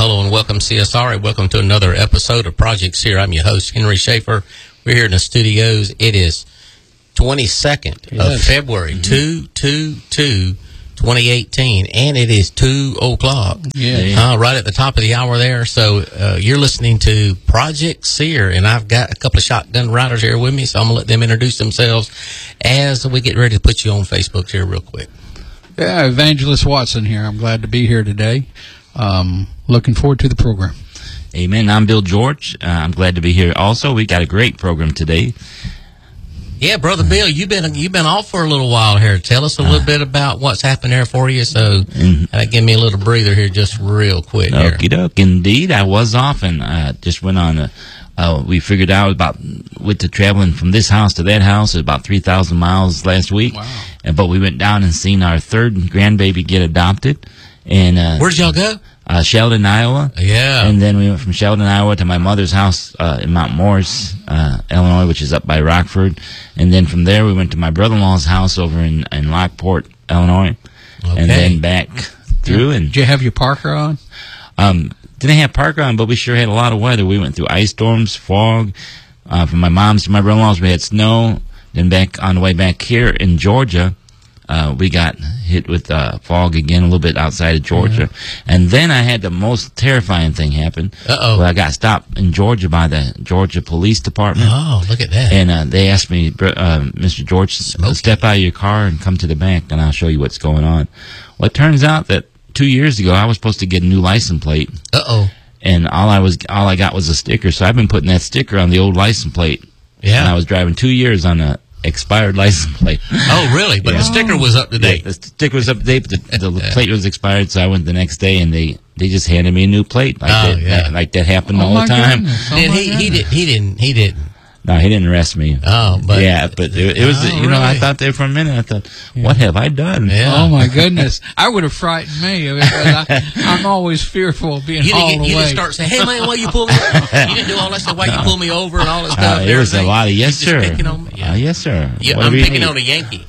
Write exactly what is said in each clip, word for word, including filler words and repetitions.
Hello and welcome, C S R. Welcome to another episode of Project Seer. I'm your host, Henry Schaefer. We're here in the studios. It is twenty-second yes. of February, mm-hmm. two two two twenty eighteen, and it is two o'clock. Yeah. Uh, right at the top of the hour there. So uh, you're listening to Project Seer, and I've got a couple of shotgun riders here with me, so I'm going to let them introduce themselves as we get ready to put you on Facebook here real quick. Yeah, Evangelist Watson here. I'm glad to be here today. Um, looking forward to the program. Amen. I'm Bill George. Uh, I'm glad to be here also. We got a great program today. Yeah, Brother Bill, you've been you've been off for a little while here. Tell us a little uh, bit about what's happened there for you. So mm-hmm. uh, give me a little breather here just real quick. Okie doke. Indeed, I was off and uh, just went on a Uh, we figured out about with the traveling from this house to that house, about three thousand miles last week. Wow. And, but we went down and seen our third grandbaby get adopted. And uh, where'd y'all go? Uh, Sheldon, Iowa. Yeah. And then we went from Sheldon, Iowa to my mother's house uh, in Mount Morris, uh, Illinois, which is up by Rockford. And then from there we went to my brother-in-law's house over in, in Lockport, Illinois. Okay. And then back through. And did you have your Parker on? Um, Didn't have Parker on, but we sure had a lot of weather. We went through ice storms, fog. Uh, from my mom's to my brother-in-law's, we had snow. Then back on the way back here in Georgia, uh, we got hit with uh, fog again a little bit outside of Georgia. Mm-hmm. And then I had the most terrifying thing happen. Uh-oh. Well, I got stopped in Georgia by the Georgia Police Department. Oh, look at that. And uh, they asked me, uh, Mister George, Smoky. step out of your car and come to the back, and I'll show you what's going on. Well, it turns out that Two years ago, I was supposed to get a new license plate. Uh oh! And all I was, all I got was a sticker. So I've been putting that sticker on the old license plate. Yeah. And I was driving two years on a expired license plate. Oh, really? But yeah. the sticker was up to date. Yeah, the sticker was up to date, but the, the plate was expired. So I went the next day, and they they just handed me a new plate. Like oh, that, yeah. that, like that happened oh all the time. Oh did he? He did. He didn't. He didn't. No, he didn't arrest me. Oh, but yeah, but it, it was. oh, you know, really? I thought there for a minute. I thought, yeah. what have I done? Yeah. Oh my goodness, I would have frightened me. Because I, I'm always fearful of being you hauled didn't, away. You didn't start saying, "Hey man, why you pull me?" You didn't do all that stuff. Why no. you pull me over and all that stuff? Uh, it was a lot of yes, you sir. Just picking on me? Yeah. Uh, yes, sir. Yeah, I'm picking on a Yankee.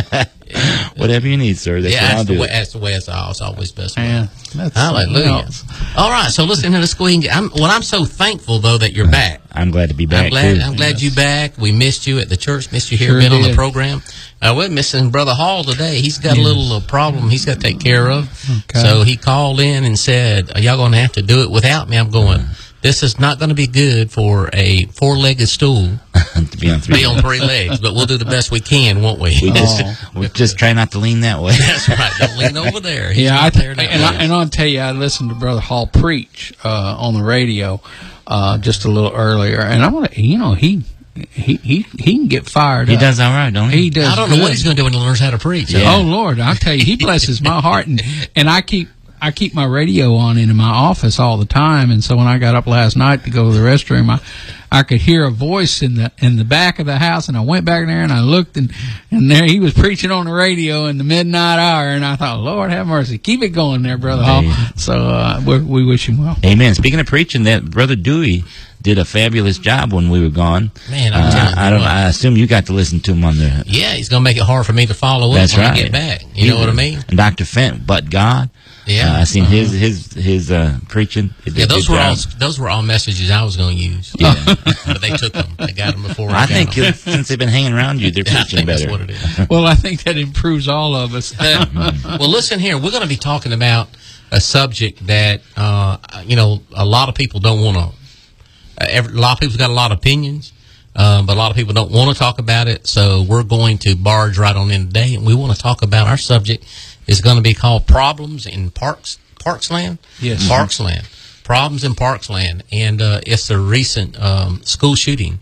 Whatever you need, sir. That's yeah, what that's I'll the do. way. That's the way it's always, always best. Yeah, that's hallelujah. All right, so listen to the squeak. I'm, well, I'm so thankful though that you're back. I'm glad to be back. I'm glad. too. I'm glad yes. you back. We missed you at the church. Missed you here, sure been did. on the program. Uh, we're missing Brother Hall today. He's got yes. a little uh, problem he's got to take care of. Okay. So he called in and said, "Are y'all going to have to do it without me?" I'm going. This is not going to be good for a four-legged stool to be on three, be on three legs, but we'll do the best we can, won't we? We just, oh. we just try not to lean that way. That's right. Don't lean over there. He's yeah, I there th- and, I, and I'll tell you, I listened to Brother Hall preach uh, on the radio uh, just a little earlier, and I want to, you know, he. He he he can get fired he up. He does all right, don't he? He does. I don't good. know what he's going to do when he learns how to preach. Yeah. Oh Lord, I tell you, he blesses my heart, and and I keep I keep my radio on in my office all the time, and so when I got up last night to go to the restroom, I I could hear a voice in the in the back of the house, and I went back there and I looked, and and there he was preaching on the radio in the midnight hour, and I thought, Lord have mercy, keep it going there, Brother Hall. So uh, we we wish him well. Amen. Speaking of preaching, that Brother Dewey did a fabulous job when we were gone. Man, I'm uh, telling you I don't. what. I assume you got to listen to him on the. Yeah, he's going to make it hard for me to follow up That's when right. I get back. You he, know what I mean? And Doctor Fent, but God. Yeah, uh, I seen uh-huh. his his his uh, preaching. Yeah, those were all those were all messages I was going to use. Yeah, but they took them. They got them before. I, I think them. since they've been hanging around you, they're yeah, preaching I think better. That's what it is. Well, I think that improves all of us. Well, listen here. We're going to be talking about a subject that uh, you know a lot of people don't want to. Uh, every, a lot of people's got a lot of opinions, uh, but a lot of people don't want to talk about it. So we're going to barge right on in today, and we want to talk about our subject. Is going to be called Problems in Parks Parksland. Yes, Parksland. Problems in Parksland, and uh, it's a recent um, school shooting.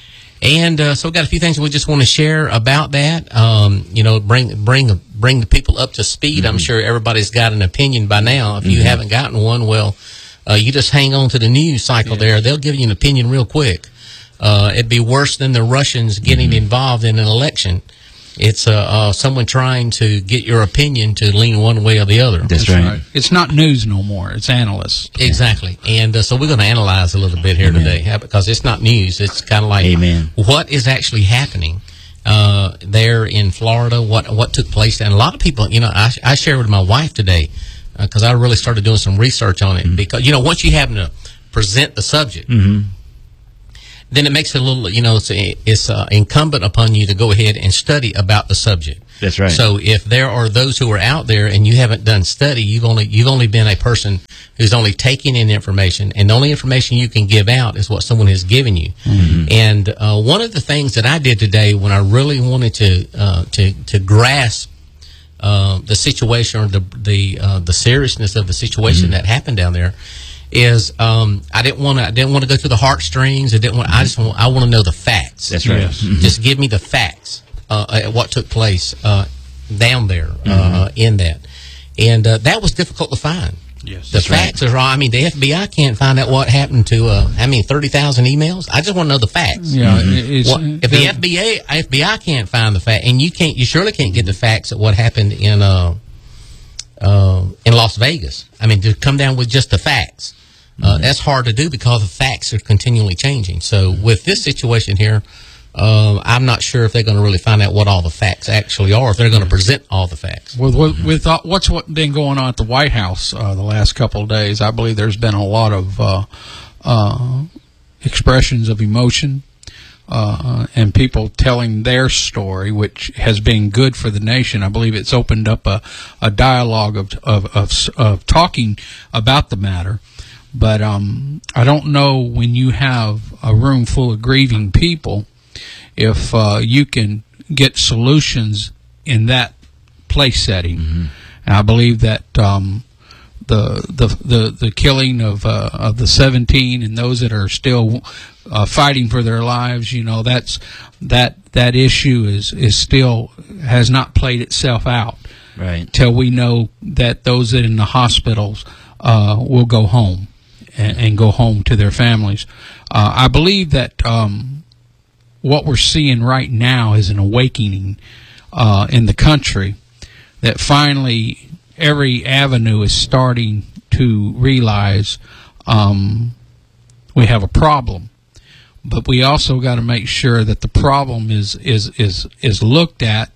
And uh, so we've got a few things we just want to share about that. Um, you know, bring bring bring the people up to speed. Mm-hmm. I'm sure everybody's got an opinion by now. If you mm-hmm. haven't gotten one, well, uh, you just hang on to the news cycle yeah. there. They'll give you an opinion real quick. Uh, it'd be worse than the Russians getting mm-hmm. involved in an election. It's uh, uh, someone trying to get your opinion to lean one way or the other. That's, That's right. right. It's not news no more. It's analysts. Exactly. And uh, so we're going to analyze a little bit here Amen. today because it's not news. It's kind of like Amen. what is actually happening uh, there in Florida, what what took place. And a lot of people, you know, I, I shared with my wife today because I really started doing some research on it. Mm-hmm. Because, you know, once you happen to present the subject, mm-hmm. then it makes it a little, you know, it's, it's uh, incumbent upon you to go ahead and study about the subject. That's right. So if there are those who are out there and you haven't done study, you've only you've only been a person who's only taking in information, and the only information you can give out is what someone has given you. Mm-hmm. And uh, one of the things that I did today when I really wanted to uh, to to grasp uh, the situation or the the uh, the seriousness of the situation mm-hmm. that happened down there is um, I didn't want to I didn't want to go through the heartstrings. I didn't want. Mm-hmm. I just want, I want to know the facts. That's right. Yes. Mm-hmm. Just give me the facts. Uh, what took place uh, down there uh, mm-hmm. in that, and uh, that was difficult to find. Yes, the facts right. are wrong. I mean, the F B I can't find out what happened to uh, I mean thirty thousand emails. I just want to know the facts. Yeah, mm-hmm. what, if the F B I F B I can't find the fact, and you can't, you surely can't get the facts of what happened in uh, uh, in Las Vegas. I mean, to come down with just the facts, uh, mm-hmm. that's hard to do because the facts are continually changing. So with this situation here. Uh, I'm not sure if they're going to really find out what all the facts actually are, if they're going to present all the facts. With, with, with uh, what's what been going on at the White House uh, the last couple of days, I believe there's been a lot of uh, uh, expressions of emotion uh, and people telling their story, which has been good for the nation. I believe it's opened up a, a dialogue of, of, of, of talking about the matter. But um, I don't know when you have a room full of grieving people, if uh, you can get solutions in that place setting. Mm-hmm. And I believe that um, the, the the the killing of uh, of the seventeen and those that are still uh, fighting for their lives, you know, that's that that issue is is still has not played itself out. Right. Till we know that those that are in the hospitals uh, will go home and, and go home to their families. Uh, I believe that. Um, What we're seeing right now is an awakening uh, in the country that finally every avenue is starting to realize um, we have a problem. But we also got to make sure that the problem is is is is looked at,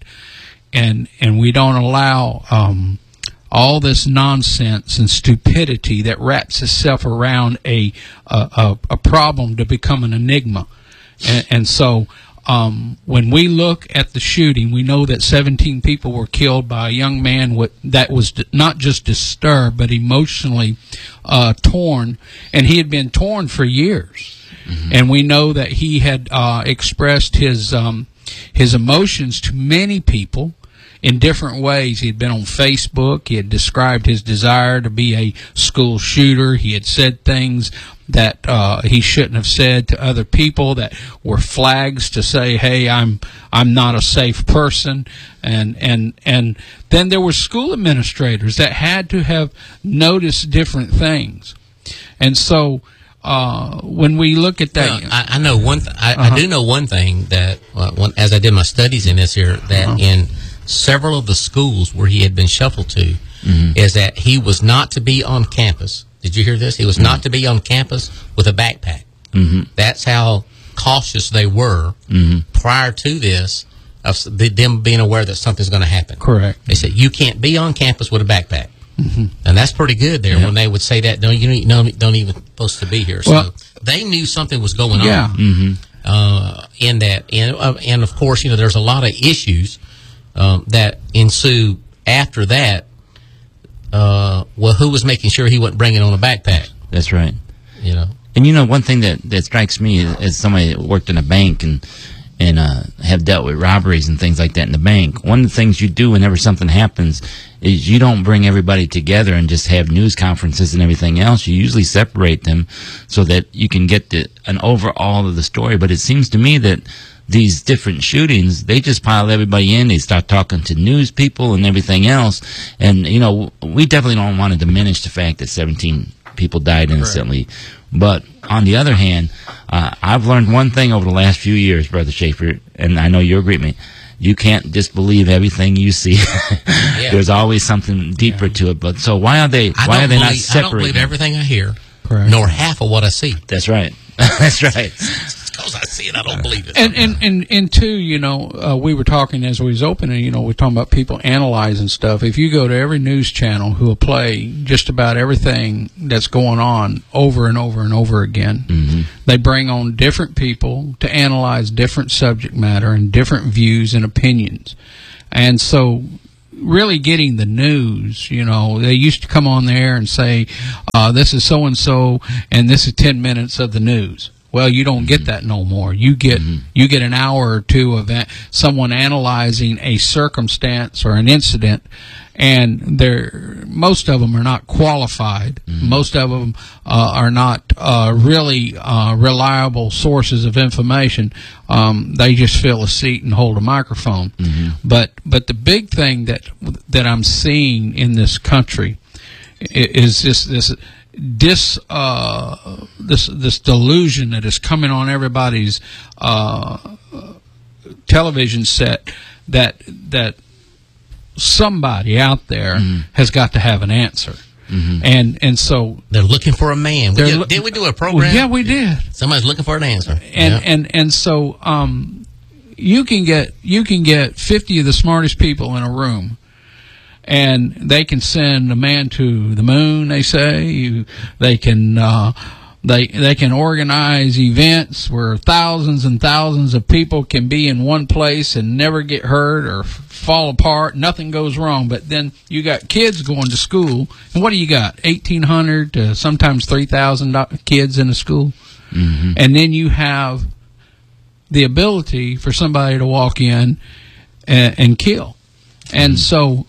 and and we don't allow um, all this nonsense and stupidity that wraps itself around a a, a problem to become an enigma. And, and so um, when we look at the shooting, we know that seventeen people were killed by a young man with, that was not just disturbed, but emotionally uh, torn. And he had been torn for years. Mm-hmm. And we know that he had uh, expressed his um, his emotions to many people in different ways. He had been on Facebook. He had described his desire to be a school shooter. He had said things that uh, he shouldn't have said to other people that were flags to say, "Hey, I'm I'm not a safe person." And and and then there were school administrators that had to have noticed different things. And so uh, when we look at that, well, I, I know one. Th- I, uh-huh. I do know one thing that uh, when, as I did my studies in this here, that uh-huh. in several of the schools where he had been shuffled to, mm-hmm. is that he was not to be on campus. Did you hear this? He was mm-hmm. not to be on campus with a backpack. Mm-hmm. That's how cautious they were mm-hmm. prior to this, of them being aware that something's going to happen. Correct. They said, you can't be on campus with a backpack. Mm-hmm. And that's pretty good there yeah. when they would say that. Don't, you don't, don't even supposed to be here. Well, so they knew something was going yeah. on mm-hmm. uh, in that. And, uh, and, of course, you know, there's a lot of issues um, that ensue after that. Uh, well, who was making sure he wasn't bringing on a backpack? That's right. You know, and you know one thing that, that strikes me as somebody that worked in a bank and and uh, have dealt with robberies and things like that in the bank. One of the things you do whenever something happens is you don't bring everybody together and just have news conferences and everything else. You usually separate them so that you can get the, an overall of the story. But it seems to me that these different shootings, they just pile everybody in. They start talking to news people and everything else. And, you know, we definitely don't want to diminish the fact that seventeen people died innocently. Right. But on the other hand, uh, I've learned one thing over the last few years, Brother Schaefer, and I know you agree with me. You can't disbelieve everything you see. yeah. There's always something deeper yeah. to it. But so why are they? I why are they believe, not separating? I don't believe everything I hear, Correct. nor half of what I see. That's right. That's right. Because I see see it, I don't believe it. And and and, and two, you know, uh, we were talking as we was opening. You know, we're talking about people analyzing stuff. If you go to every news channel, who will play just about everything that's going on over and over and over again, Mm-hmm. they bring on different people to analyze different subject matter and different views and opinions, and so. Really getting the news, you know, they used to come on there and say, uh, this is so-and-so and this is ten minutes of the news. Well, you don't get that no more. You get Mhm. you get an hour or two of a- someone analyzing a circumstance or an incident, and they're most of them are not qualified. Mhm. Most of them uh, are not uh, really uh, reliable sources of information. Um, they just fill a seat and hold a microphone. Mhm. But but the big thing that that I'm seeing in this country i- is this this this uh, this this delusion that is coming on everybody's uh, television set that that somebody out there Mhm. has got to have an answer. Mhm. And and so They're looking for a man. We They're did, loo- did we do a well, program? yeah, we did. Somebody's looking for an answer. And Yeah. and and so um, you can get you can get fifty of the smartest people in a room, and they can send a man to the moon. They say you, they can uh, they they can organize events where thousands and thousands of people can be in one place and never get hurt or f- fall apart. Nothing goes wrong. But then you got kids going to school, and what do you got? Eighteen hundred to sometimes three thousand kids in a school. Mhm. And then you have the ability for somebody to walk in and, and kill. And so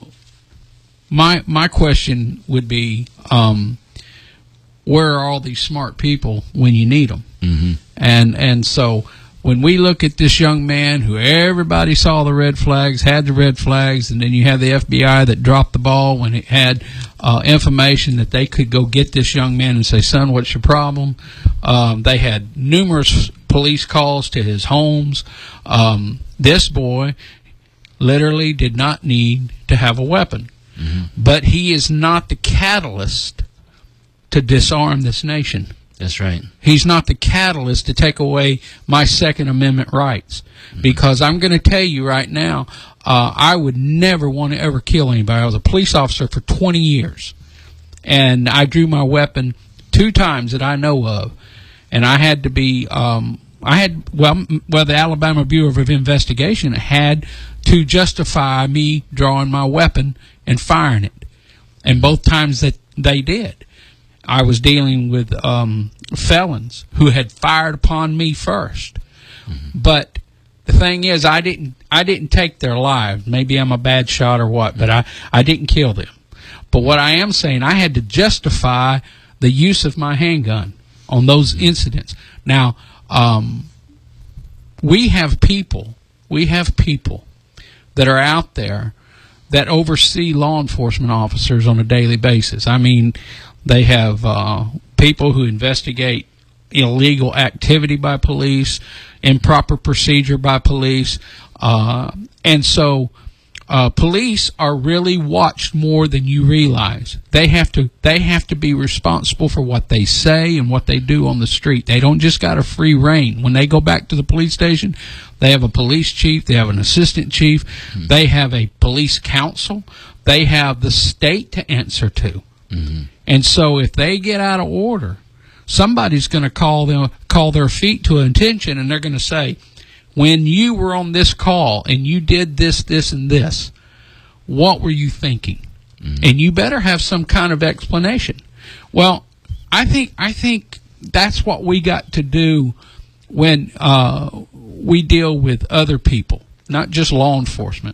my my question would be, um, where are all these smart people when you need them? Mhm. And and so when we look at this young man who everybody saw the red flags, had the red flags, and then you have the F B I that dropped the ball when it had uh, information that they could go get this young man and say, son, what's your problem? Um, they had numerous police calls to his homes. Um, this boy literally did not need to have a weapon. Mhm. But he is not the catalyst to disarm this nation. That's right. He's not the catalyst to take away my Second Amendment rights. Because I'm going to tell you right now, uh, I would never want to ever kill anybody. I was a police officer for twenty years. And I drew my weapon two times that I know of. And I had to be, um, I had, well, m- well, the Alabama Bureau of Investigation had to justify me drawing my weapon and firing it. And both times that they did, I was dealing with um, felons who had fired upon me first. Mm-hmm. But the thing is, I didn't I didn't take their lives. Maybe I'm a bad shot or what, but I, I didn't kill them. But what I am saying, I had to justify the use of my handgun on those incidents. Now, um, we have people, we have people that are out there that oversee law enforcement officers on a daily basis. I mean, they have uh, people who investigate illegal activity by police, improper procedure by police, uh, and so uh, police are really watched more than you realize. They have to they have to be responsible for what they say and what they do on the street. They don't just got a free reign. When they go back to the police station, they have a police chief, they have an assistant chief, mm-hmm. they have a police council, they have the state to answer to. Mm-hmm. And so if they get out of order, somebody's going to call them call their feet to attention, and they're going to say, when you were on this call and you did this, this, and this, what were you thinking? Mm-hmm. And you better have some kind of explanation. Well, I think I think that's what we got to do when uh, we deal with other people, not just law enforcement.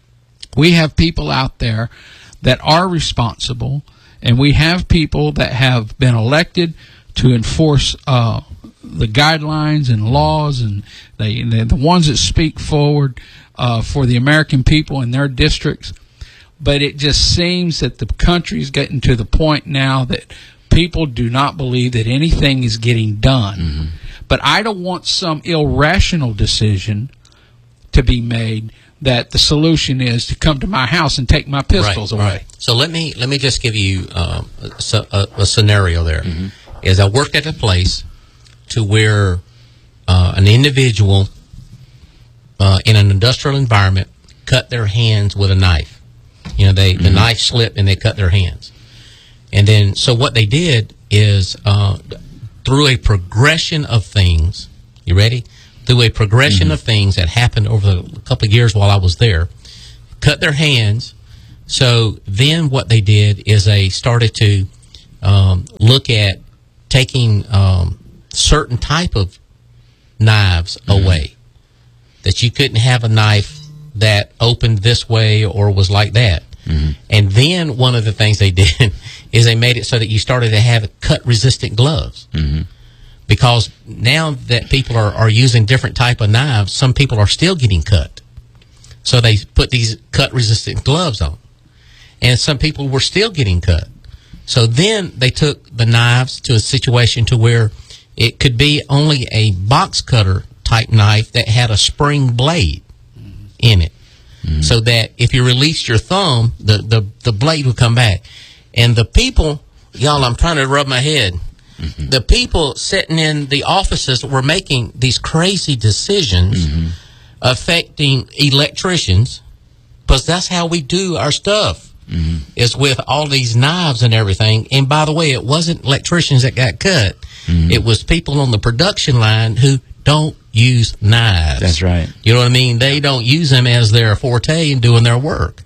We have people out there that are responsible, and we have people that have been elected to enforce uh, the guidelines and laws, and they, they're the ones that speak forward uh, for the American people in their districts. But it just seems that the country is getting to the point now that people do not believe that anything is getting done. Mm-hmm. But I don't want some irrational decision to be made that the solution is to come to my house and take my pistols right, away. Right. So let me let me just give you um, a, a, a scenario there. Mm-hmm. Is I worked at a place to where uh, an individual uh, in an industrial environment cut their hands with a knife. You know, they mm-hmm. the knife slipped and they cut their hands. And then, so what they did is, uh, through a progression of things, you ready? Through a progression mm-hmm. of things that happened over the couple of years while I was there, cut their hands. So then what they did is they started to um, look at taking um, certain type of knives mm-hmm. away. That you couldn't have a knife that opened this way or was like that. Mm-hmm. And then one of the things they did is they made it so that you started to have cut-resistant gloves. Mm-hmm. Because now that people are, are using different type of knives, some people are still getting cut. So they put these cut-resistant gloves on. And some people were still getting cut. So then they took the knives to a situation to where it could be only a box cutter type knife that had a spring blade in it. Mm-hmm. So that if you released your thumb, the, the, the blade would come back. And the people, y'all, I'm trying to rub my head. Mm-hmm. The people sitting in the offices were making these crazy decisions mm-hmm. affecting electricians, because that's how we do our stuff, mm-hmm. is with all these knives and everything. And by the way, it wasn't electricians that got cut. Mm-hmm. It was people on the production line who don't use knives. That's right. You know what I mean? They don't use them as their forte in doing their work.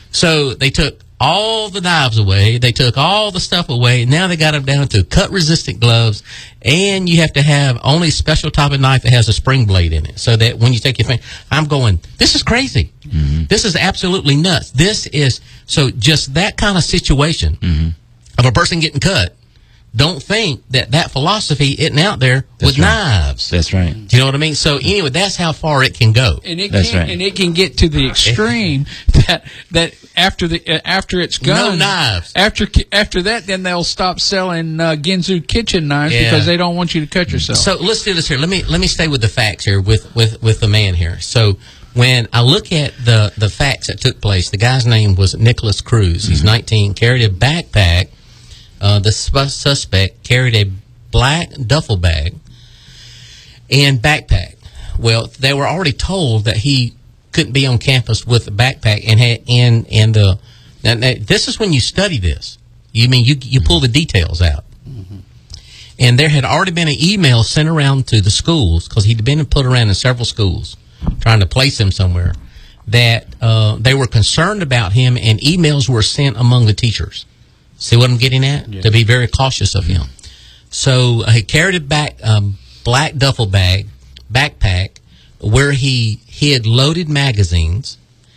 So they took all the knives away. They took all the stuff away. Now they got them down to cut-resistant gloves, and you have to have only a special type of knife that has a spring blade in it, so that when you take your finger, I'm going, this is crazy. Mm-hmm. This is absolutely nuts. This is, so just that kind of situation mm-hmm. of a person getting cut. Don't think that that philosophy isn't out there that's with right. knives. That's right. Do you know what I mean? So anyway, that's how far it can go. And it that's can, right. And it can get to the extreme that that after the uh, after it's gone, no knives. After after that, then they'll stop selling uh, Ginsu kitchen knives yeah. because they don't want you to cut yourself. So let's do this here. Let me let me stay with the facts here with with with the man here. So when I look at the the facts that took place, the guy's name was Nicholas Cruz. He's mm-hmm. nineteen, carried a backpack. Uh, the suspect carried a black duffel bag and backpack. Well, they were already told that he couldn't be on campus with a backpack, and had and and the. Now, now, this is when you study this. You mean you you pull the details out, mm-hmm. and there had already been an email sent around to the schools, because he'd been put around in several schools trying to place him somewhere, that uh, they were concerned about him, and emails were sent among the teachers. See what I'm getting at? Yeah. To be very cautious of him. So uh, he carried a back, um, black duffel bag, backpack, where he hid loaded magazines.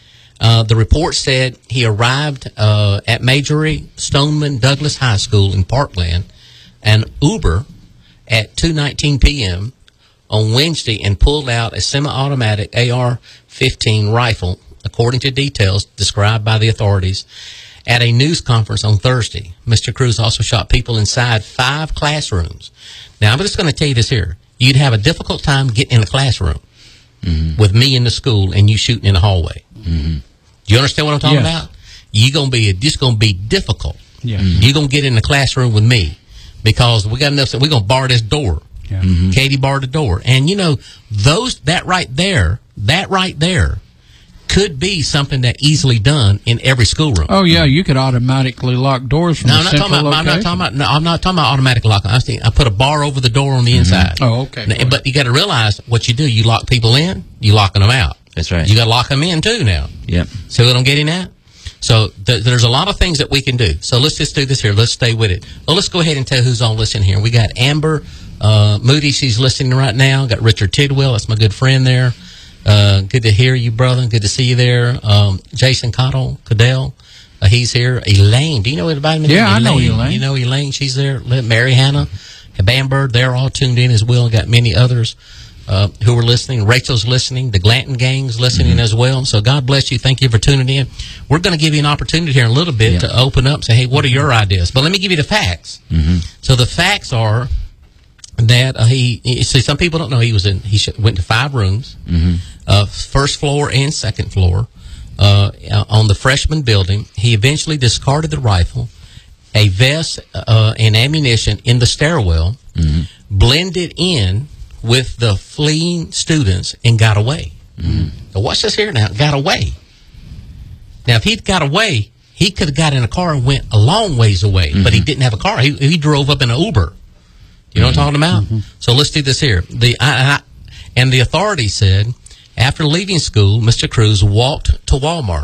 Uh, the report said he arrived uh, at Majory Stoneman Douglas High School in Parkland, an Uber, at two nineteen p.m. on Wednesday, and pulled out a semi-automatic A R fifteen rifle, according to details described by the authorities, at a news conference on Thursday. Mister Cruz also shot people inside five classrooms. Now, I'm just going to tell you this here. You'd have a difficult time getting in a classroom mm-hmm. with me in the school and you shooting in the hallway. Mm-hmm. Do you understand what I'm talking yes. about? You're going to be, it's going to be difficult. Yeah. Mm-hmm. You're going to get in the classroom with me because we got enough, we're going to bar this door. Yeah. Mm-hmm. Katie barred the door. And, you know, those, that right there, that right there, could be something that easily done in every schoolroom. Oh yeah, you could automatically lock doors from no, a I'm not central talking about, I'm not talking about. No, I'm not talking about automatic lock. I, think I put a bar over the door on the mm-hmm. inside. Oh, okay. Now, but you got to realize what you do. You lock people in. You locking them out. That's right. You got to lock them in too now. Yep. See what I'm getting at? So th- there's a lot of things that we can do. So let's just do this here. Let's stay with it. Well, let's go ahead and tell who's on listening here. We got Amber uh, Moody. She's listening right now. Got Richard Tidwell. That's my good friend there. Uh, good to hear you, brother. Good to see you there. Um, Jason Cottle, Cadell, uh, he's here. Elaine, do you know anybody? Yeah, I know Elaine. You know Elaine, she's there. Mary Hannah, Bamberg, they're all tuned in as well. Got many others uh, who are listening. Rachel's listening. The Glanton gang's listening mm-hmm. as well. So God bless you. Thank you for tuning in. We're going to give you an opportunity here in a little bit yeah. to open up and say, hey, what are your ideas? But let me give you the facts. Mm-hmm. So the facts are that uh, he, he see, some people don't know he was in, he sh- went to five rooms, mm-hmm. uh, first floor and second floor, uh, on the freshman building. He eventually discarded the rifle, a vest, uh, and ammunition in the stairwell, mm-hmm. blended in with the fleeing students and got away. Mm-hmm. Now watch this here now. Got away. Now, if he'd got away, he could have got in a car and went a long ways away, mm-hmm. but he didn't have a car. He, he drove up in an Uber. You know mm-hmm. what I'm talking about? Mm-hmm. So let's do this here. The I, I, and the authority said, after leaving school, Mister Cruz walked to Walmart.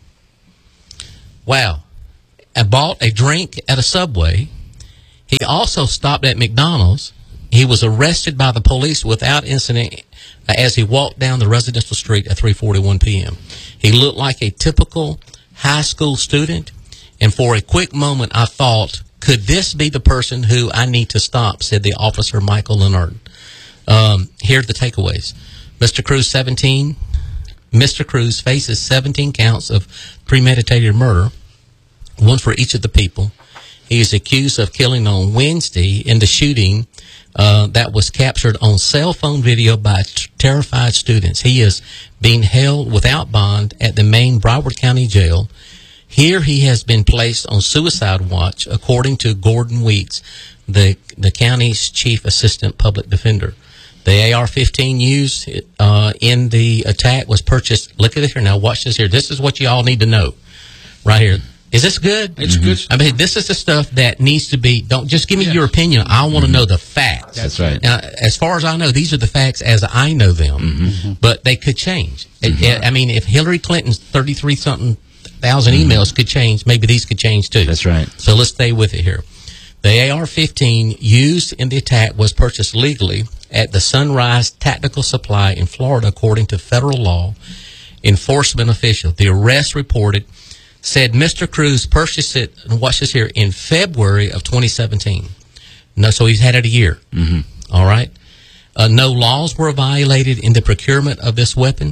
Wow. And bought a drink at a Subway. He also stopped at McDonald's. He was arrested by the police without incident as he walked down the residential street at three forty-one p.m. He looked like a typical high school student, and for a quick moment I thought, could this be the person who I need to stop, said the officer, Michael Leonard. Um, here are the takeaways. Mister Cruz, seventeen. Mister Cruz faces seventeen counts of premeditated murder, one for each of the people. He is accused of killing on Wednesday in the shooting uh, that was captured on cell phone video by t- terrified students. He is being held without bond at the main Broward County Jail. Here he has been placed on suicide watch, according to Gordon Weeks, the, the county's chief assistant public defender. The A R fifteen used uh, in the attack was purchased. Look at it here now. Watch this here. This is what you all need to know right here. Is this good? It's mm-hmm. good. I mean, this is the stuff that needs to be. Don't just give me yes. your opinion. I want to mm-hmm. know the facts. That's right. Now, as far as I know, these are the facts as I know them, mm-hmm. but they could change. Mm-hmm. It, I mean, if Hillary Clinton's thirty-three something thousand mm-hmm. emails could change, maybe these could change too. That's right. So let's stay with it here. The A R fifteen used in the attack was purchased legally at the Sunrise Tactical Supply in Florida, according to federal law enforcement official. The arrest reported said Mister Cruz purchased it, and watch this here, in February of twenty seventeen. No, so he's had it a year. Mm-hmm. All right. Uh, no laws were violated in the procurement of this weapon,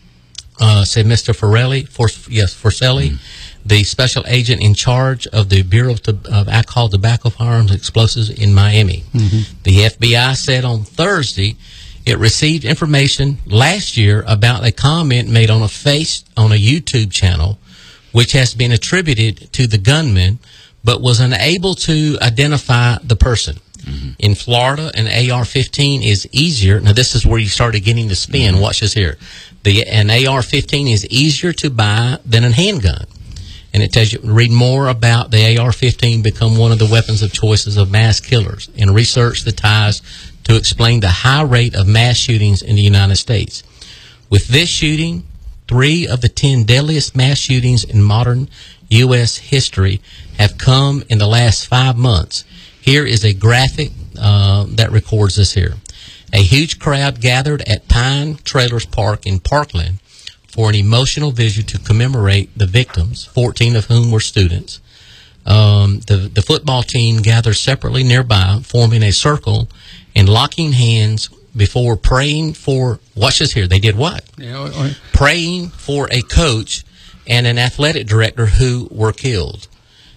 uh, said Mister Forelli, For, yes, Forcelli, mm-hmm. the special agent in charge of the Bureau of, of Alcohol, Tobacco, Firearms, and Explosives in Miami. Mm-hmm. The F B I said on Thursday it received information last year about a comment made on a face on a YouTube channel, which has been attributed to the gunman, but was unable to identify the person. Mm-hmm. In Florida, an A R fifteen is easier. Now, this is where you started getting the spin. Mm-hmm. Watch this here. The, an A R fifteen is easier to buy than a handgun. And it tells you, read more about the A R fifteen become one of the weapons of choices of mass killers, and research the ties to explain the high rate of mass shootings in the United States. With this shooting, three of the ten deadliest mass shootings in modern U S history have come in the last five months. Here is a graphic uh, that records this here. A huge crowd gathered at Pine Trailers Park in Parkland for an emotional vigil to commemorate the victims, fourteen of whom were students. Um, the, the football team gathered separately nearby, forming a circle and locking hands before praying for, watch this here, they did what? Yeah, uh, praying for a coach and an athletic director who were killed.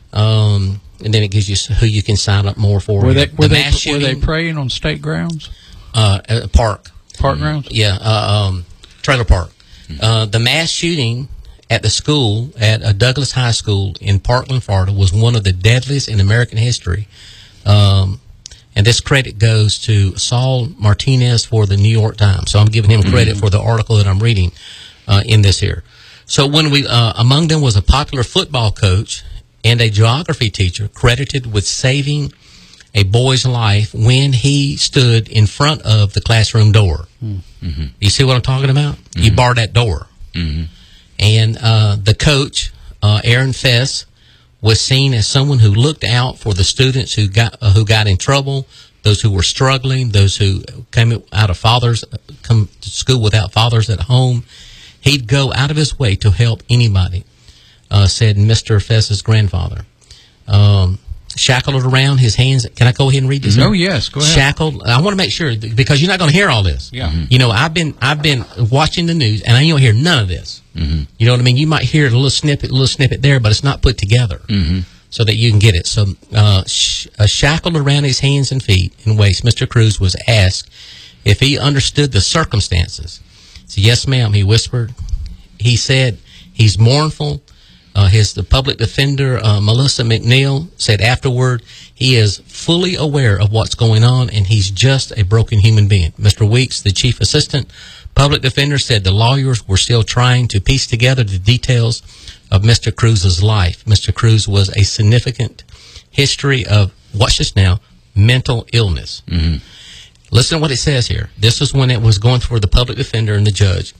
Um, and then it gives you who you can sign up more for. Were they, the were they, mass shooting, were they praying on state grounds? Uh, uh, park. Park grounds? Yeah, uh, um, trailer park. Mm-hmm. Uh, the mass shooting at the school, at uh, Douglas High School in Parkland, Florida, was one of the deadliest in American history. Um, And this credit goes to Saul Martinez for the New York Times. So I'm giving him credit for the article that I'm reading uh, in this here. So when we, uh, among them was a popular football coach and a geography teacher credited with saving a boy's life when he stood in front of the classroom door. Mm-hmm. You see what I'm talking about? Mm-hmm. You barred that door. Mm-hmm. And uh, the coach, uh, Aaron Fess, was seen as someone who looked out for the students who got uh, who got in trouble, those who were struggling, those who came out of fathers, come to school without fathers at home. He'd go out of his way to help anybody, uh, said Mister Fess's grandfather. Um, shackled around his hands. Can I go ahead and read this? No, yes, go ahead. Shackled. I want to make sure, because you're not going to hear all this. Yeah. Mm-hmm. You know, I've been I've been watching the news, and I don't hear none of this. Mm-hmm. You know what I mean? You might hear a little snippet, a little snippet there, but it's not put together mm-hmm. so that you can get it. So, uh, sh- uh, shackled around his hands and feet and waist, Mister Cruz was asked if he understood the circumstances. So, yes, ma'am, he whispered. He said he's mournful Uh, his the public defender, uh, Melissa McNeil, said afterward, he is fully aware of what's going on, and he's just a broken human being. Mister Weeks, the chief assistant public defender, said the lawyers were still trying to piece together the details of Mister Cruz's life. Mister Cruz was a significant history of, watch this now, mental illness. Mm-hmm. Listen to what it says here. This was when it was going for the public defender and the judge.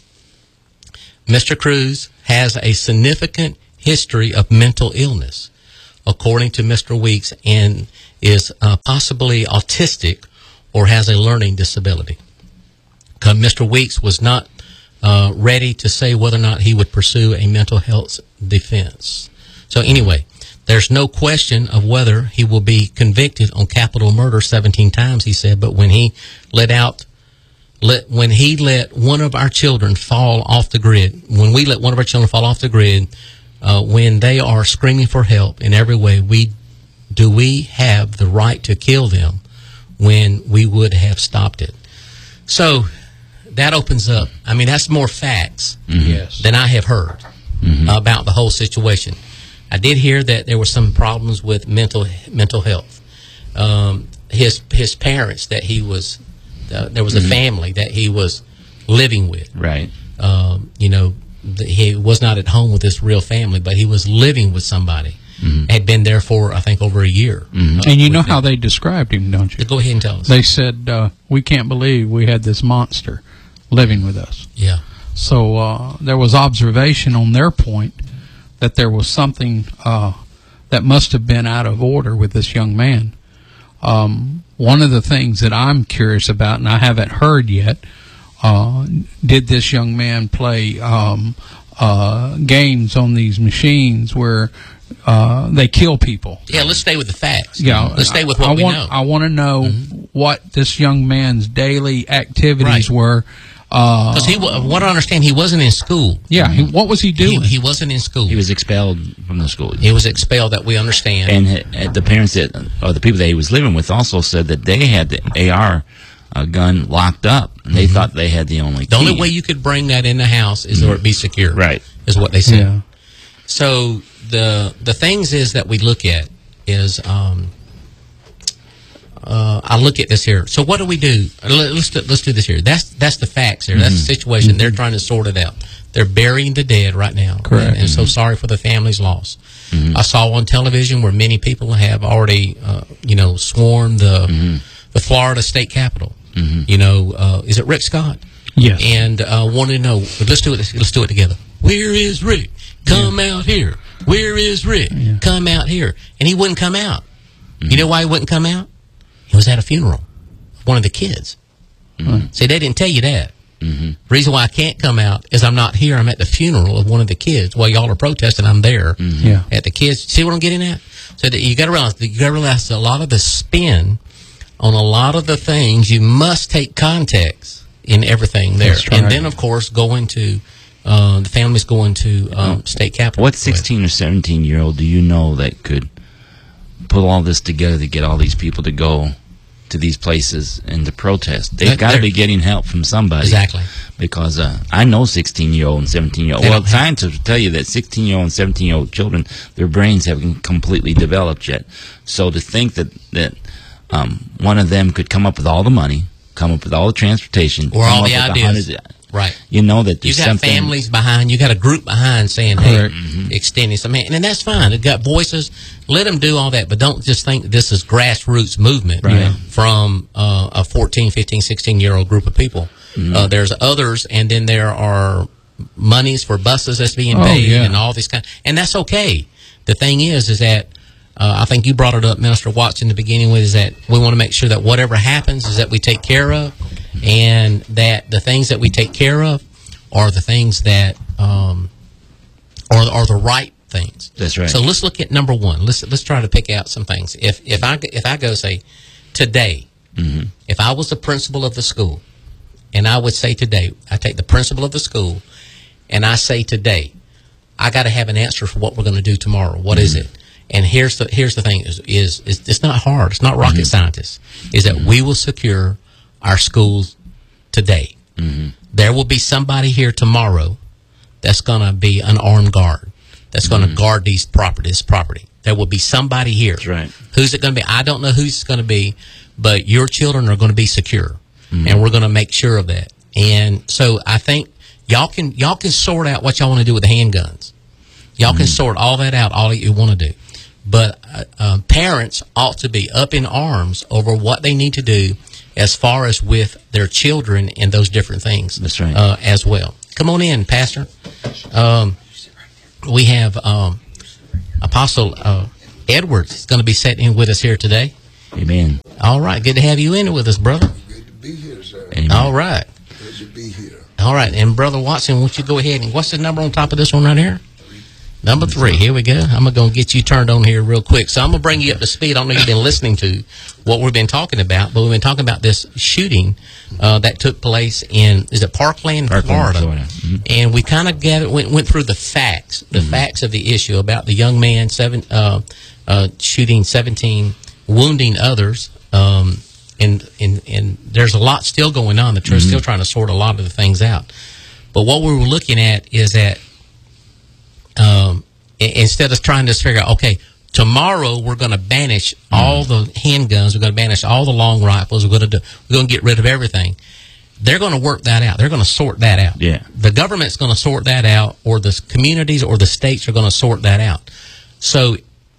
Mister Cruz has a significant history of mental illness, according to Mister Weeks, and is uh, possibly autistic or has a learning disability. Mister Weeks was not uh, ready to say whether or not he would pursue a mental health defense. So anyway, there's no question of whether he will be convicted on capital murder seventeen times, he said, but when he let out Let, when he let one of our children fall off the grid, when we let one of our children fall off the grid, uh, when they are screaming for help in every way, we do we have the right to kill them when we would have stopped it? So that opens up. I mean, that's more facts Mm-hmm. Yes. than I have heard Mm-hmm. about the whole situation. I did hear that there were some problems with mental mental health. Um, his his parents that he was. Uh, there was a family that he was living with. Right. Um, you know, the, he was not at home with this real family, but he was living with somebody. Mm-hmm. Had been there for, I think, over a year. Mm-hmm. And you know how they described him, don't you? Go ahead and tell us. They said, uh, we can't believe we had this monster living with us. Yeah. So uh, there was observation on their point that there was something uh, that must have been out of order with this young man. Um, one of the things that I'm curious about, and I haven't heard yet, uh, did this young man play um, uh, games on these machines where uh, they kill people? Yeah, let's stay with the facts. Yeah, Let's stay with what I we want, know. I want to know Mm-hmm. what this young man's daily activities Right. were. Uh, Because he, wa- what I understand, he wasn't in school. yeah, he, what was he He, doing? he wasn't in school. He was expelled from the school. He was expelled, that we understand. And uh, the parents that, or the people that he was living with, also said that they had the A R uh, gun locked up. And they thought they had the only the key. only way you could bring that in the house is or it be secure. Right. Is what they said. yeah. So the the things is that we look at is um, uh, I look at this here. So what do we do? Let- Let's do, let's do this here. That's that's the facts here. That's the situation. They're trying to sort it out. They're burying the dead right now. Correct. And, and so sorry for the family's loss. I saw on television where many people have already uh, you know sworn the the Florida state capitol. You know, uh, is it Rick Scott? Yes. And uh, wanted to know. Let's do it. Let's do it together. Where is Rick? Come out here. Where is Rick? Come out here. And he wouldn't come out. You know why he wouldn't come out? He was at a funeral of one of the kids. See, they didn't tell you that. The reason why I can't come out is I'm not here. I'm at the funeral of one of the kids. While y'all are protesting, I'm there Yeah. at the kids. See what I'm getting at? So that you got to realize, you got to realize a lot of the spin on a lot of the things. You must take context in everything there, That's right. and then of course going to uh, the family's going to um, state capitol. What sixteen or seventeen year old do you know that could put all this together to get all these people to go to these places and to protest? They've That- got to they're- be getting help from somebody. Exactly. Because uh, I know sixteen year old and seventeen year old. They Well, don't have- scientists will tell you that sixteen year old and seventeen year old children, their brains haven't completely developed yet. So to think that, that um, one of them could come up with all the money, come up with all the transportation, Or come all up the with ideas. hundreds- Right. you know that You there's got something. families behind. You got a group behind saying, "Hey, Correct. extending some," and, and that's fine. They've got voices. Let them do all that, but don't just think this is grassroots movement Right. from uh, a fourteen, fifteen, sixteen year old group of people. Uh, there's others, and then there are monies for buses that's being Oh, paid yeah. and all these kind, and that's okay. The thing is, is that uh, I think you brought it up, Minister Watts, in the beginning. With is that we want to make sure that whatever happens is that we take care of, and that the things that we take care of are the things that um, are are the right things. That's right. So let's look at number one. Let's let's try to pick out some things. If if I if I go say today, Mm-hmm. if I was the principal of the school, and I would say today, I take the principal of the school, and I say today, I got to have an answer for what we're going to do tomorrow. What is it? And here's the here's the thing: is is, is it's not hard. It's not rocket scientists. Is that we will secure our schools today. There will be somebody here tomorrow that's going to be an armed guard. that's going to guard these property, this property. There will be somebody here. That's right. Who's it going to be? I don't know who's it's going to be, but your children are going to be secure, mm-hmm. and we're going to make sure of that. And so I think y'all can y'all can sort out what y'all want to do with the handguns. Y'all mm-hmm. can sort all that out, all you want to do. But uh, uh, parents ought to be up in arms over what they need to do as far as with their children and those different things. That's right. Uh, as well. Come on in, Pastor. Um, we have um, Apostle uh, Edwards is going to be sitting in with us here today. Amen. All right. Good to have you in with us, brother. Good to be here, sir. Amen. All right. Good to be here. All right. And Brother Watson, why don't you go ahead and what's the number on top of this one right here? Number three. Here we go. I'm going to get you turned on here real quick. So I'm going to bring you up to speed. I don't know if you've been listening to what we've been talking about, but we've been talking about this shooting uh, that took place in, is it Parkland, Parkland Florida? Florida. Mm-hmm. And we kind of gathered, went, went through the facts, the mm-hmm. facts of the issue about the young man seven, uh, uh, shooting seventeen, wounding others. Um, and, and, and there's a lot still going on. The church is mm-hmm. still trying to sort a lot of the things out. But what we were looking at is that Um, instead of trying to figure out, okay, tomorrow we're going to banish mm. all the handguns, we're going to banish all the long rifles, we're going to do, we're going to get rid of everything. They're going to work that out. They're going to sort that out. Yeah. The government's going to sort that out, or the communities or the states are going to sort that out. So,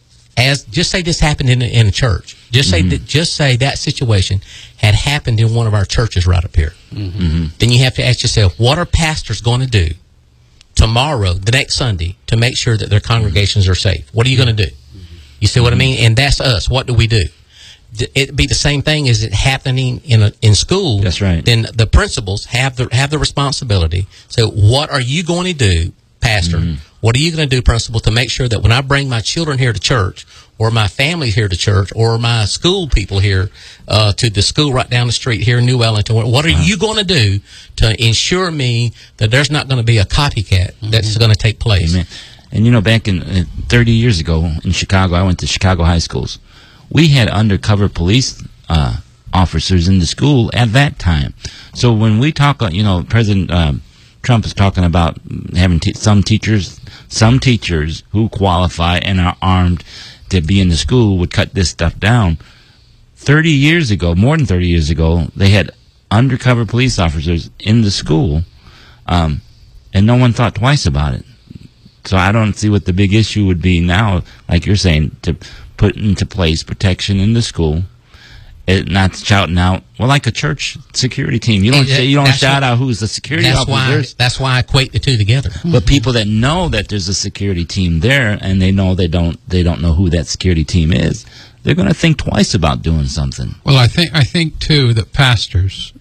as just say this happened in a, in a church. Just say mm-hmm. that, just say that situation had happened in one of our churches right up here. Mm-hmm. Then you have to ask yourself, what are pastors going to do tomorrow, the next Sunday, to make sure that their congregations are safe? What are you going to do? You see what I mean? And that's us. What do we do? It'd be the same thing as it happening in a, in school. That's right. Then the principals have the have the responsibility. So what are you going to do, Pastor? Mm-hmm. What are you going to do, principal, to make sure that when I bring my children here to church, or my family here to church, or my school people here uh, to the school right down the street here in New Wellington, what are wow. you going to do to ensure me that there's not going to be a copycat mm-hmm. that's going to take place? Amen. And, you know, back in uh, thirty years ago in Chicago, I went to Chicago high schools. We had undercover police uh, officers in the school at that time. So when we talk, you know, President um, Trump is talking about having te- some teachers, some teachers who qualify and are armed to be in the school would cut this stuff down. thirty years ago, more than thirty years ago, they had undercover police officers in the school, um, and no one thought twice about it. So I don't see what the big issue would be now, like you're saying, to put into place protection in the school, it, not shouting out, well, like a church security team. You don't yeah, you don't shout what, out who's the security that's officers. Why, that's why I equate the two together. But people that know that there's a security team there, and they know they don't they don't know who that security team is, they're going to think twice about doing something. Well, I think I think too that pastors,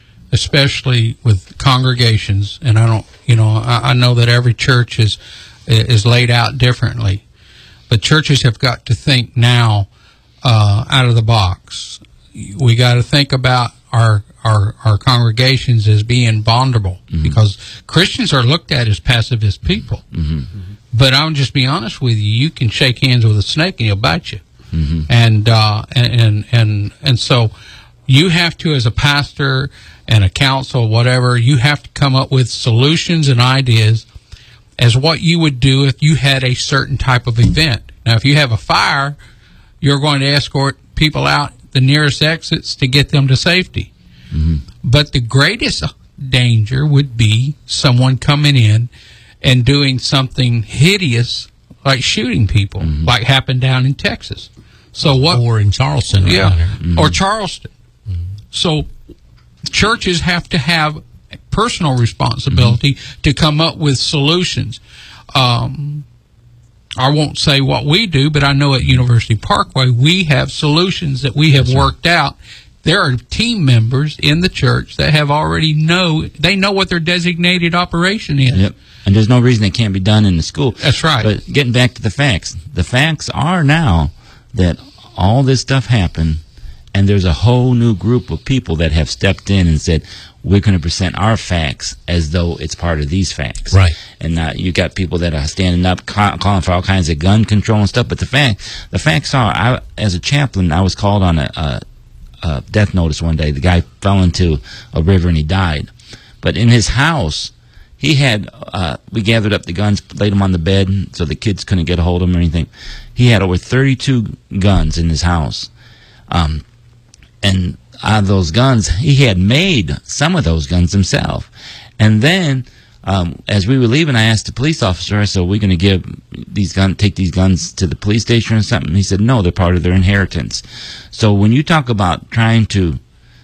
especially with congregations, and I don't, you know, I, I know that every church is is laid out differently, but churches have got to think now uh, out of the box. We got to think about our our our congregations as being vulnerable, mm-hmm. because Christians are looked at as pacifist people. Mm-hmm. Mm-hmm. But I'll just be honest with you: you can shake hands with a snake and he'll bite you. Mm-hmm. And, uh, and and and and so you have to, as a pastor and a council, whatever, you have to come up with solutions and ideas as what you would do if you had a certain type of event. Now, if you have a fire, you're going to escort people out the nearest exits to get them to safety. Mm-hmm. But the greatest danger would be someone coming in and doing something hideous like shooting people, mm-hmm. like happened down in Texas. So what? Or in Charleston. Yeah, mm-hmm. or Charleston. Mm-hmm. So churches have to have personal responsibility mm-hmm. to come up with solutions. Um, I won't say what we do, but I know at University Parkway we have solutions that we have That's worked right. out. There are team members in the church that have already know, they know what their designated operation is. Yep. And there's no reason it can't be done in the school. That's right. But getting back to the facts, the facts are now that all this stuff happened, and there's a whole new group of people that have stepped in and said, we're going to present our facts as though it's part of these facts. Right. And now you got people that are standing up, ca- calling for all kinds of gun control and stuff. But the fact, the facts are, I, as a chaplain, I was called on a, a, a death notice one day. The guy fell into a river and he died. But in his house, he had, uh, we gathered up the guns, laid them on the bed so the kids couldn't get a hold of them or anything. He had over thirty-two guns in his house. Um, and out of those guns, he had made some of those guns himself. And then, um, as we were leaving, I asked the police officer, I said, are we going to give these gun, take these guns to the police station or something? He said, no, they're part of their inheritance. So when you talk about trying to,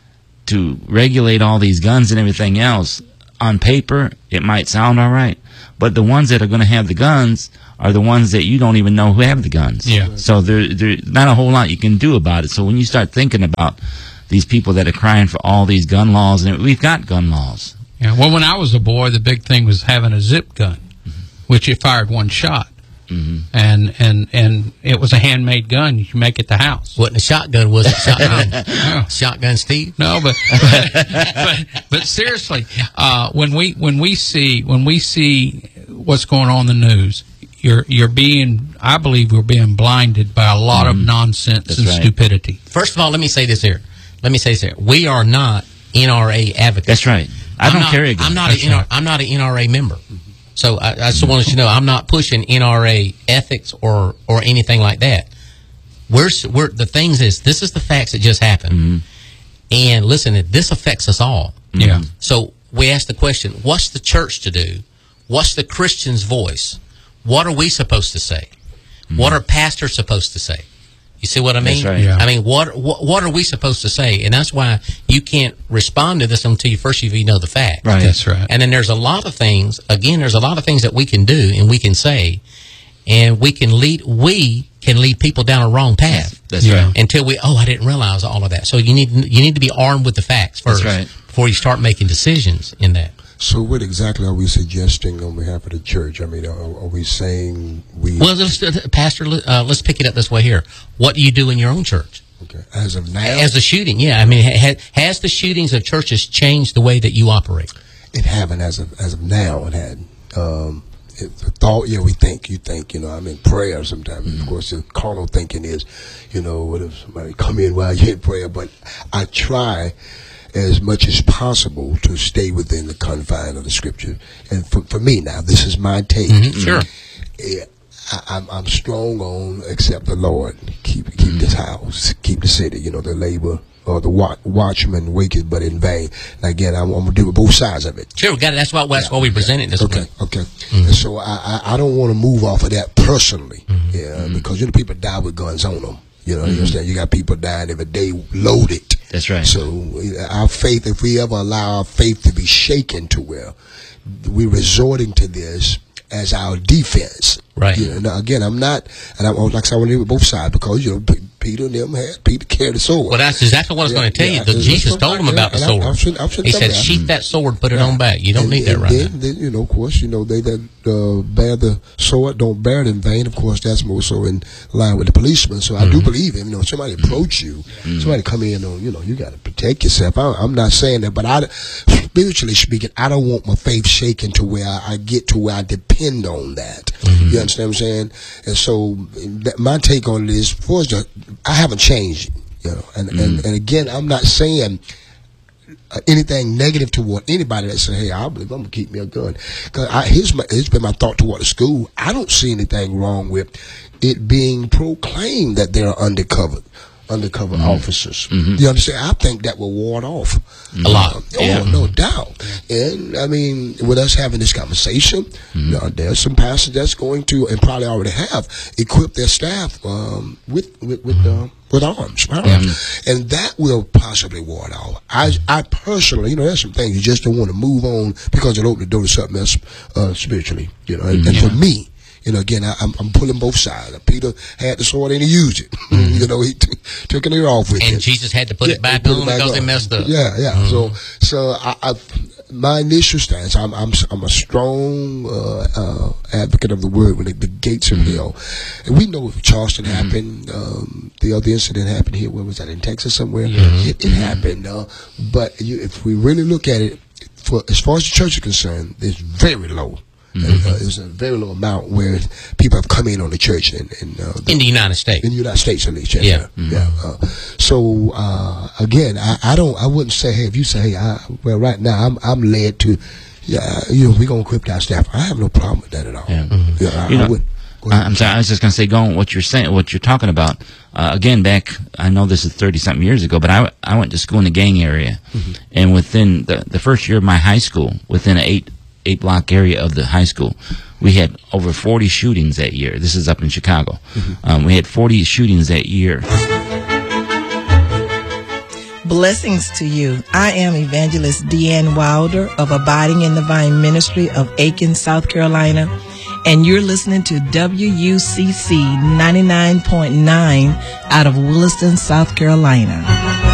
to regulate all these guns and everything else, on paper, it might sound all right. But the ones that are going to have the guns are the ones that you don't even know who have the guns. Yeah. So there, there's not a whole lot you can do about it. So when you start thinking about these people that are crying for all these gun laws, and we've got gun laws. Yeah. Well, when I was a boy, the big thing was having a zip gun, mm-hmm. which you fired one shot. Mm-hmm. And, and and it was a handmade gun you make at the house. Wasn't a shotgun, was it? Shotgun, No. Shotgun Steve? No, but but, but, but seriously, uh, when we when we see when we see what's going on in the news, you're you're being I believe we're being blinded by a lot Mm-hmm. of nonsense That's and right. stupidity. First of all, let me say this here. Let me say this here. We are not N R A advocates. That's right. I I'm don't not, carry a gun. I'm not, That's a, N R, right. I'm not an N R A member. So I, I just wanted you to know I'm not pushing N R A ethics or, or anything like that. We're, we're the things is this is the facts that just happened, Mm-hmm. and listen, this affects us all. Yeah. So we ask the question: what's the church to do? What's the Christian's voice? What are we supposed to say? Mm-hmm. What are pastors supposed to say? You see what I mean? That's right. Yeah. I mean, what, what what are we supposed to say? And that's why you can't respond to this until you first you know the facts. Right. That's right. And then there's a lot of things. Again, there's a lot of things that we can do and we can say, and we can lead. We can lead people down a wrong path. That's Yeah. right. Until we, oh, I didn't realize all of that. So you need you need to be armed with the facts first That's right. before you start making decisions in that. So what exactly are we suggesting on behalf of the church? I mean, are, are we saying we... Well, let's, Pastor, uh, let's pick it up this way here. What do you do in your own church? Okay. As of now, As the shooting, yeah. I mean, ha, has the shootings of churches changed the way that you operate? it haven't as of as of now. It hadn't. Um, it, the thought, yeah, we think, you think, you know, I'm in prayer sometimes. Mm-hmm. Of course, the carnal thinking is, you know, what if somebody come in while you're in prayer? But I try as much as possible to stay within the confine of the scripture. And for, for me now, this is my take. Mm-hmm. Sure. Yeah, I, I'm, I'm strong on accept the Lord, keep keep this house, keep the city. You know, the labor or the watch, watchman waketh but in vain. And again, I'm, I'm gonna deal with both sides of it. Sure, we got it. That's why that's Yeah, why we okay. presented this. Okay, way. okay. Mm-hmm. And so I, I, I don't want to move off of that personally, Mm-hmm. yeah, Mm-hmm. because you know people die with guns on them. You know, you understand? You got people dying every day loaded. That's right. So our faith, if we ever allow our faith to be shaken to where we're resorting to this as our defense. Right. You know, now again, I'm not, and I'm like I said, I want to deal with both sides because, you know, P- Peter and them had, Peter carried the sword. Well, that's exactly what I was Yeah, going to tell yeah, you. The, that's Jesus what- told him about the and I- sword. I'm sure- I'm sure He tell said, you that. sheath that sword, put it Yeah. on back. You don't And- need that and right then, now. then, you know, of course, you know, they that uh, bear the sword don't bear it in vain. Of course, that's more so in line with the policeman. So I do Mm-hmm. believe him. You know, somebody approach you, somebody come in on, you know, you got to protect yourself. I, I'm not saying that, but I, spiritually speaking, I don't want my faith shaken to where I, I get to where I depend on that. Mm-hmm. You understand what I'm saying? And so that, my take on it is, first, I haven't changed. You know, and, Mm-hmm. and and again, I'm not saying uh, anything negative toward anybody that say, "Hey, I believe I'm gonna keep me a gun." Because here's my, here's been my thought toward the school. I don't see anything wrong with it being proclaimed that they're undercover, undercover Mm-hmm. officers. You understand? I think that will ward off A lot. Uh, Yeah. Oh, no doubt. And I mean, with us having this conversation, Mm-hmm. you know, there's some pastors that's going to, and probably already have, equipped their staff um, with with with, uh, with arms, firearms. And that will possibly ward off. I I personally, you know, there's some things you just don't want to move on because it'll open the door to something else uh, spiritually, you know. And, and for me, you know, again, I, I'm, I'm pulling both sides. Peter had the sword and he used it. You know, he t- took it off with And it. Jesus had to put Yeah, it back he put on it back because on. they messed up. Yeah, yeah. So, so I, I, my initial stance, I'm, I'm, I'm a strong uh, uh, advocate of the word when it, the gates of hell. And we know if Charleston happened, um, the other incident happened here. Where was that? In Texas somewhere. It, it happened. Uh, but you, if we really look at it, for as far as the church is concerned, it's very low. Mm-hmm. And, uh, it's a very low amount where people have come in on the church in, in, uh, the, In the United States. in the United States at least. Yeah. Yeah. yeah. Uh, so uh, again, I, I don't. I wouldn't say, hey, if you say, hey, I, well, right now I'm I'm led to yeah, you know, we're going to equip our staff. I have no problem with that at all. Yeah. Yeah, I, You I know, would. Go Uh, ahead. I'm sorry. I was just going to say, going what you're saying, what you're talking about. Uh, again, back, I know this is thirty something years ago, but I, I went to school in the gang area, and within the the first year of my high school, within an eight eight block area of the high school, we had over forty shootings that year. This is up in Chicago. Um, we had forty shootings that year. Blessings to you. I am Evangelist Deanne Wilder of Abiding in the Vine Ministry of Aiken, South Carolina, and you're listening to W U C C ninety-nine point nine out of Williston, South Carolina.